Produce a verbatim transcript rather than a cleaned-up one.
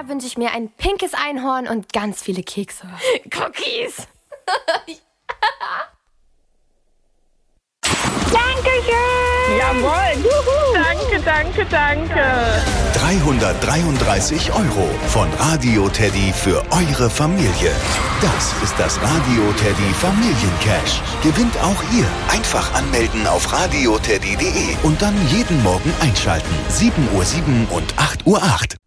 Jahr wünsche ich mir ein pinkes Einhorn und ganz viele Kekse. Cookies. Dankeschön! Jawohl! Juhu. Danke, danke, danke! dreihundertdreiunddreißig Euro von Radio Teddy für eure Familie. Das ist das Radio Teddy Familiencash. Gewinnt auch ihr. Einfach anmelden auf radioteddy punkt de und dann jeden Morgen einschalten. sieben Uhr sieben und acht Uhr acht.